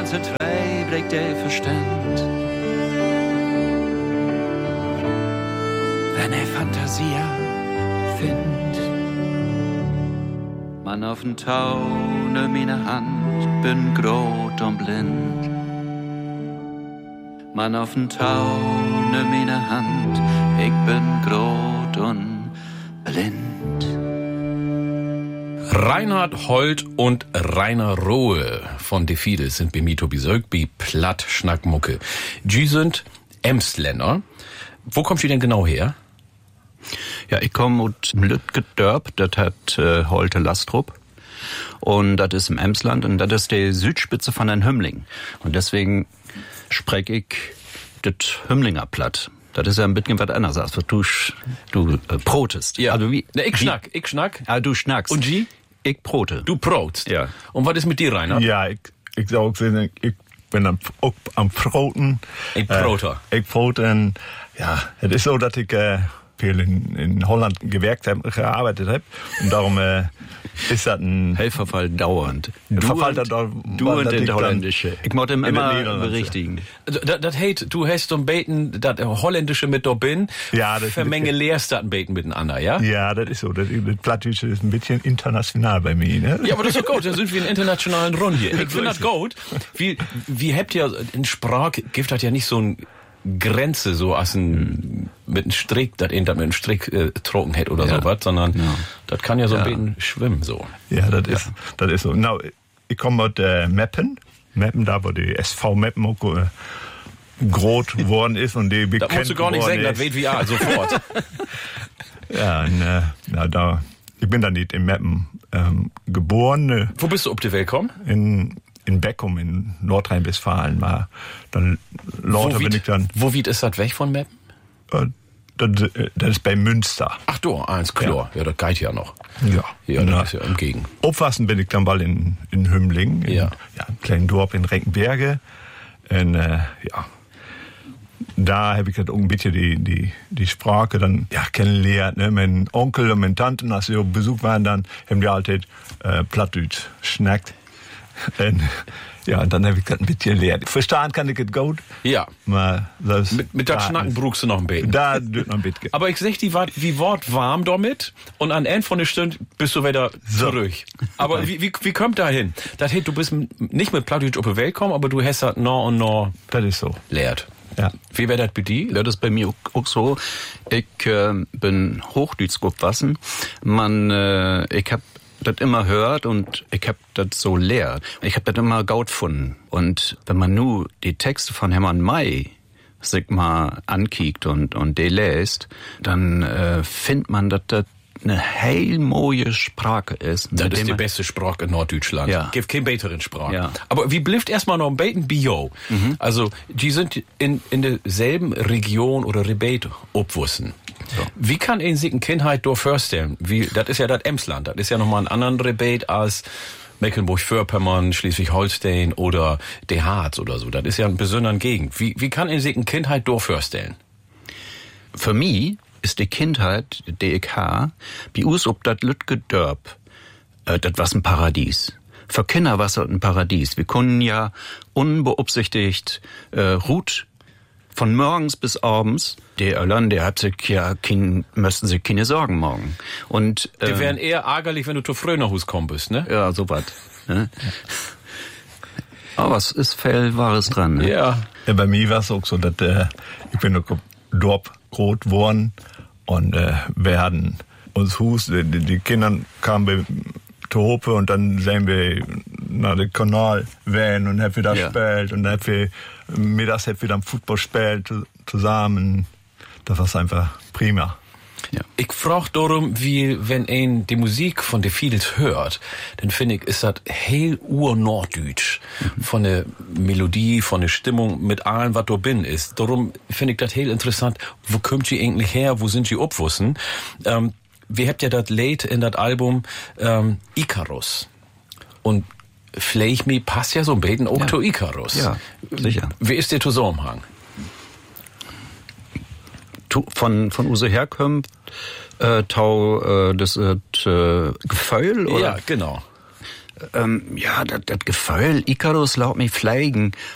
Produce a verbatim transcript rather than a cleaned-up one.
als het twee breekt de verstand. Wenn er Fantasie findt. Man auf den Taune meine Hand, bin grot und blind. Man auf den Taune meine Hand, ich bin grot und blind. Reinhard Holt und Rainer Rohe von De Fides sind bei mir Tobi Söck, bei Platt Schnackmucke. Die sind Emsländer. Wo kommst du denn genau her? Ja, ich komme aus Lütgedörp, das hat äh, Holte Lastrup. Und das ist im Emsland und das ist die Südspitze von den Hümmling. Und deswegen spreche ich das Hümmlinger Platt. Das ist ja ein bisschen was anderes, als was du, du äh, protest. Ja, also wie, ne, ich wie, schnack, ich schnack. Ah, du schnackst. Und Sie? Ich prote. Du protst. Ja. Und was ist mit dir, Reinhard? Ja, ich, ich sag, ich bin am, am Proten. Ein Proter. Äh, ich proten. Ja, es ist so, dass ich äh, viel in, in Holland gewerkt habe, gearbeitet habe. Und darum äh, ist das ein Helferfall dauernd. Du Verfall und, da, du und den Holländische. Ich muss ihm immer berichtigen. Das, das heißt, du hast so ein Beten, das Holländische mit da bin, ja, das vermenge lehrst das ein Beten miteinander, ja? Ja, das ist so. Das, das Plattdeutsche ist ein bisschen international bei mir, ne? Ja, aber das ist doch gut. Da sind wir in internationalen Runde. Ich finde das gut. Wie, wie habt ihr in Sprache, gibt das ja nicht so ein Grenze, so als ein, mit einem Strick, das irgendwas mit einem Strick äh, trocken hätte oder ja. sowas, sondern ja. das kann ja so ein ja. bisschen schwimmen, so. Ja, das ja. ist, das ist so. Na, ich komme aus äh, Meppen. Meppen, da wo die S V Meppen auch äh, groß geworden ist und die bekannt. Da musst du gar nicht sagen, das weht wie A, sofort. Ja, und, äh, na, da, ich bin da nicht in Meppen ähm, geboren. Äh, Wo bist du auf die Welt gekommen? In in Beckum in Nordrhein-Westfalen war. Dann lauter bin ich dann. Wo weit ist das weg von Meppen? Äh, das, das ist bei Münster. Ach du, eins klar. Ja, ja das geht ja noch. Ja. Ja, das ist ja entgegen. Aufwachsen bin ich dann mal in, in Hümmling. In, ja. ja, einem kleinen Dorf in Reckenberge. Und, äh, ja. Da habe ich halt ein bisschen die, die, die Sprache dann, ja, kennengelernt, ne. Mein Onkel und meine Tanten, als sie auf Besuch waren, dann haben die halt, äh, Plattdeutsch schnackt. Und, ja, und dann habe ich das ein bisschen gelernt. Verstehen kann ich es gut. Ja. Mal, das mit mit das Schnacken brauchst du noch ein bisschen. Da wird noch ein bisschen. Aber ich sag, die war wie Wort warm damit und an Ende von der Stunde bist du wieder so. zurück. Aber wie, wie, wie kommt da hin? Das heißt, du bist nicht mit Plattdeutsch auf die Welt gekommen, aber du hast das noch und noch. Das ist so. Lehrt. Ja. Wie wäre das bei dir? Ja, das ist bei mir auch so. Ich äh, bin Hochdeutsch gewachsen. Man, äh, ich hab das immer hört und ich hab das so lehrt. Ich hab das immer gaut gefunden. Und wenn man nu die Texte von Hermann May sich mal ankickt und, und die lässt, dann äh, findet man, dass das eine heil moje Sprache ist. Das ist die beste Sprache in Norddeutschland. Ja. Gibt keine besseren Sprache. Ja. Aber wie blifft erstmal noch ein Beten Bio? Mhm. Also, die sind in, in derselben Region oder Rebate obwussen. So. Wie kann ein sich ein Kindheit dort vorstellen? Wie, das ist ja das Emsland. Das ist ja nochmal ein anderen Rebate als Mecklenburg-Vorpommern, Schleswig-Holstein oder der Harz oder so. Das ist ja eine besondere Gegend. Wie, wie kann ein sich ein Kindheit dort vorstellen? Für mich ist die Kindheit, die ich habe, bei uns ob das Lütgedörp, äh, das war ein Paradies. Für Kinder war es ein Paradies. Wir konnten ja unbeabsichtigt äh, ruht von morgens bis abends. Der Irland, der hat sich ja kein, müssten sich keine Sorgen machen. Und äh, die wären eher ärgerlich, wenn du zu früh nach Hause kommen bist, ne? Ja, so was. Ne? Aber es ist viel Wahres dran. Ne? Ja. Ja. Bei mir war es auch so, dass äh, ich bin noch Dorf groß geworden und äh, wir hatten uns Hus, die, die Kinder kamen bei Tope und dann sehen wir nach dem Kanal wählen und haben wir da ja. gespielt und dann haben wir mittags haben wir dann Fußball gespielt zusammen. Das war einfach prima. Ja. Ich frage darum, wie, wenn ein die Musik von The Fides hört, dann finde ich, ist das heel ur-norddeutsch. Mhm. Von der Melodie, von der Stimmung, mit allem, was da bin ist. Darum finde ich das heel interessant. Wo kommt sie eigentlich her? Wo sind sie obwussen? Ähm, wir habt ja das Lied in das Album, ähm, Icarus. Und vielleicht mir passt ja so ein bisschen auch ja. zu Icarus. Ja, sicher. Wie ist der Zusammenhang? Von, von Use herkommt, äh, tau, äh, das, äh, Gefühl, oder? Ja, genau. Ähm, ja, das Gefühl, Icarus laut mich fliegen.